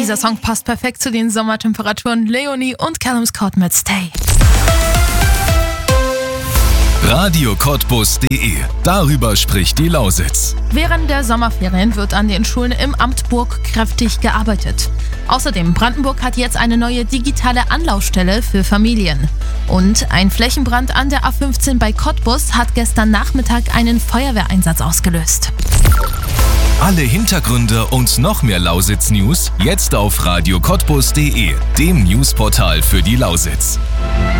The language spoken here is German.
Dieser Song passt perfekt zu den Sommertemperaturen. Leonie und Callum Scott mit Stay. radiocottbus.de. Darüber spricht die Lausitz. Während der Sommerferien wird an den Schulen im Amt Burg kräftig gearbeitet. Außerdem, Brandenburg hat jetzt eine neue digitale Anlaufstelle für Familien. Und ein Flächenbrand an der A15 bei Cottbus hat gestern Nachmittag einen Feuerwehreinsatz ausgelöst. Alle Hintergründe und noch mehr Lausitz-News jetzt auf radiocottbus.de, dem Newsportal für die Lausitz.